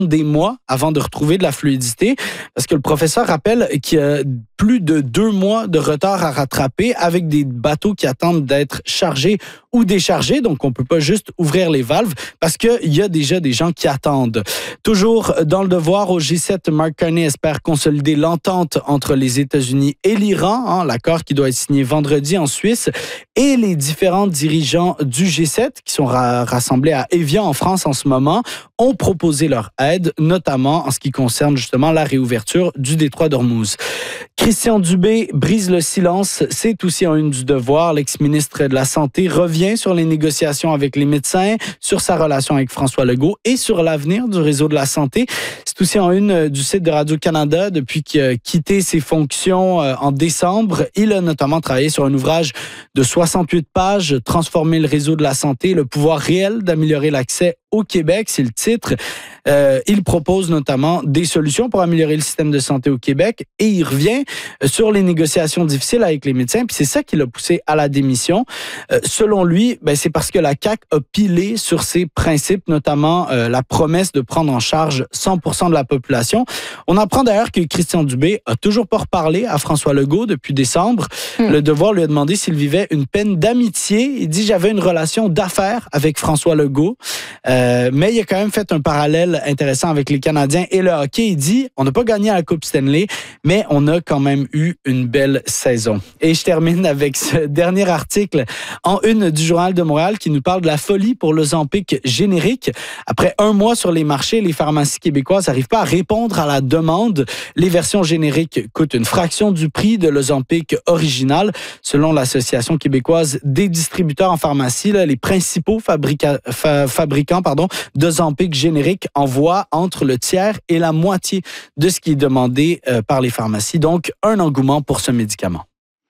des mois avant de retrouver de la fluidité, parce que le professeur rappelle qu'il y a plus de 2 mois de retard à rattraper avec des bateaux qui attendent d'être chargés ou déchargés, donc on peut pas juste ouvrir les valves parce qu'il y a déjà des gens qui attendent. Toujours dans le devoir, au G7, Mark Carney espère consolider l'entente entre les États-Unis et l'Iran, l'accord qui doit être signé vendredi en Suisse, et les différents dirigeants du G7 qui sont rassemblés à Évian en France en ce moment ont proposé leur aide, notamment en ce qui concerne justement la réouverture du détroit d'Ormuz. Christian Dubé brise le silence, c'est aussi en une du devoir. L'ex-ministre de la Santé revient sur les négociations avec les médecins, sur sa relation avec François Legault et sur l'avenir du réseau de la santé. C'est aussi en une du site de Radio-Canada depuis qu'il a quitté ses fonctions en décembre. Il a notamment travaillé sur un ouvrage de 68 pages, Transformer le réseau de la santé, le pouvoir réel d'améliorer l'accès au Québec, c'est le titre. Il propose notamment des solutions pour améliorer le système de santé au Québec et il revient sur les négociations difficiles avec les médecins. Puis c'est ça qui l'a poussé à la démission. Selon lui, c'est parce que la CAQ a pilé sur ses principes, notamment la promesse de prendre en charge 100% de la population. On apprend d'ailleurs que Christian Dubé a toujours pas reparlé à François Legault depuis décembre. Le Devoir lui a demandé s'il vivait une peine d'amitié. Il dit « J'avais une relation d'affaires avec François Legault ». Mais il a quand même fait un parallèle intéressant avec les Canadiens et le hockey. Il dit, on n'a pas gagné à la Coupe Stanley, mais on a quand même eu une belle saison. Et je termine avec ce dernier article en une du Journal de Montréal qui nous parle de la folie pour l'Ozempic générique. Après 1 mois sur les marchés, les pharmacies québécoises n'arrivent pas à répondre à la demande. Les versions génériques coûtent une fraction du prix de l'Ozempic original. Selon l'Association québécoise des distributeurs en pharmacie, les principaux fabricants d'Ozempic générique envoient entre le tiers et la moitié de ce qui est demandé par les pharmacies. Donc, un engouement pour ce médicament.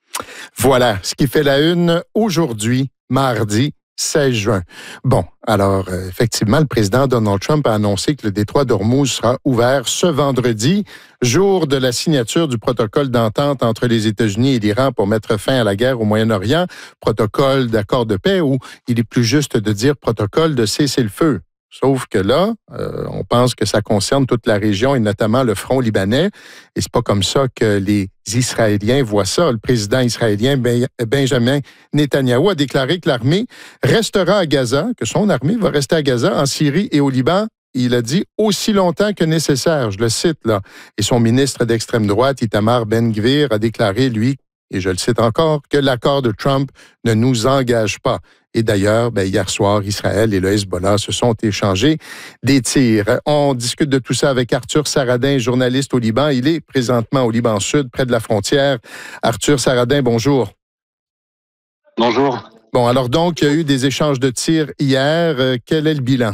Voilà ce qui fait la une aujourd'hui, mardi 16 juin. Bon, alors, effectivement, le président Donald Trump a annoncé que le détroit d'Ormuz sera ouvert ce vendredi, jour de la signature du protocole d'entente entre les États-Unis et l'Iran pour mettre fin à la guerre au Moyen-Orient, protocole d'accord de paix ou il est plus juste de dire protocole de cessez-le-feu. Sauf que là, on pense que ça concerne toute la région et notamment le front libanais. Et c'est pas comme ça que les Israéliens voient ça. Le président israélien Benjamin Netanyahou a déclaré que l'armée restera à Gaza, que son armée va rester à Gaza, en Syrie et au Liban. Il a dit aussi longtemps que nécessaire. Je le cite là. Et son ministre d'extrême droite, Itamar Ben-Gvir, a déclaré, lui, et je le cite encore, que l'accord de Trump ne nous engage pas. Et d'ailleurs, hier soir, Israël et le Hezbollah se sont échangés des tirs. On discute de tout ça avec Arthur Saradin, journaliste au Liban. Il est présentement au Liban Sud, près de la frontière. Arthur Saradin, bonjour. Bonjour. Bon, alors donc, il y a eu des échanges de tirs hier. Quel est le bilan?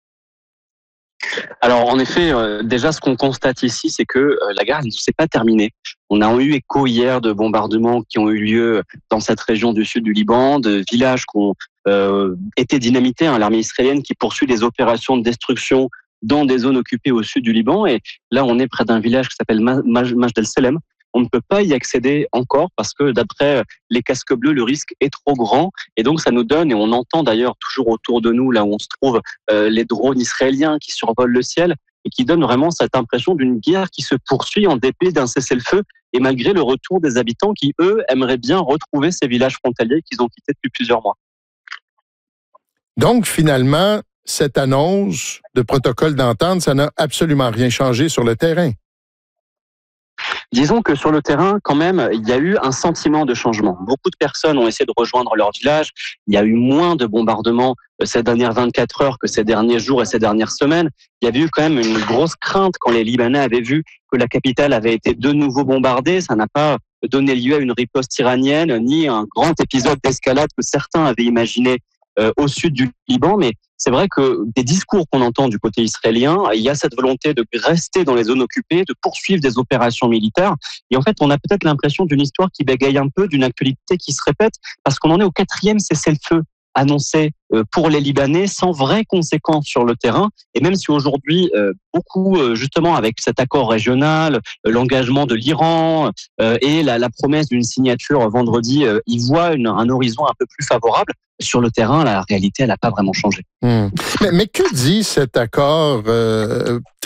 Alors, en effet, déjà, ce qu'on constate ici, c'est que la guerre ne s'est pas terminée. On a eu écho hier de bombardements qui ont eu lieu dans cette région du sud du Liban, de villages qui ont été dynamités. L'armée israélienne qui poursuit des opérations de destruction dans des zones occupées au sud du Liban. Et là, on est près d'un village qui s'appelle Majd el-Selem. On ne peut pas y accéder encore parce que d'après les casques bleus, le risque est trop grand. Et donc, ça nous donne, et on entend d'ailleurs toujours autour de nous, là où on se trouve, les drones israéliens qui survolent le ciel et qui donnent vraiment cette impression d'une guerre qui se poursuit en dépit d'un cessez-le-feu et malgré le retour des habitants qui, eux, aimeraient bien retrouver ces villages frontaliers qu'ils ont quittés depuis plusieurs mois. Donc, finalement, cette annonce de protocole d'entente, ça n'a absolument rien changé sur le terrain. Disons que sur le terrain, quand même, il y a eu un sentiment de changement. Beaucoup de personnes ont essayé de rejoindre leur village. Il y a eu moins de bombardements ces dernières 24 heures que ces derniers jours et ces dernières semaines. Il y avait eu quand même une grosse crainte quand les Libanais avaient vu que la capitale avait été de nouveau bombardée. Ça n'a pas donné lieu à une riposte iranienne, ni un grand épisode d'escalade que certains avaient imaginé au sud du Liban. Mais c'est vrai que des discours qu'on entend du côté israélien, il y a cette volonté de rester dans les zones occupées, de poursuivre des opérations militaires. Et en fait, on a peut-être l'impression d'une histoire qui bégaye un peu, d'une actualité qui se répète, parce qu'on en est au 4e cessez-le-feu annoncé pour les Libanais sans vraies conséquences sur le terrain. Et même si aujourd'hui, beaucoup, justement, avec cet accord régional, l'engagement de l'Iran et la promesse d'une signature vendredi, ils voient un horizon un peu plus favorable. Sur le terrain, la réalité, elle n'a pas vraiment changé. Mais que dit cet accord